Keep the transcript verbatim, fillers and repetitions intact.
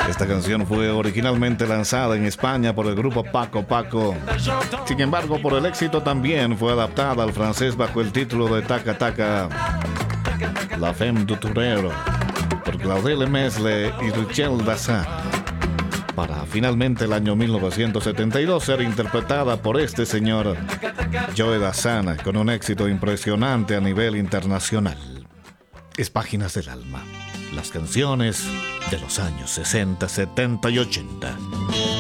Esta canción fue originalmente lanzada en España por el grupo Paco Paco. Sin embargo, por el éxito también fue adaptada al francés bajo el título de Taca Taca, La Femme du Tourero, por Claudel Mesle y Richel Dassin, para finalmente el año mil novecientos setenta y dos ser interpretada por este señor Joe Dassin con un éxito impresionante a nivel internacional. Es Páginas del Alma, las canciones de los años sesenta, setenta y ochenta.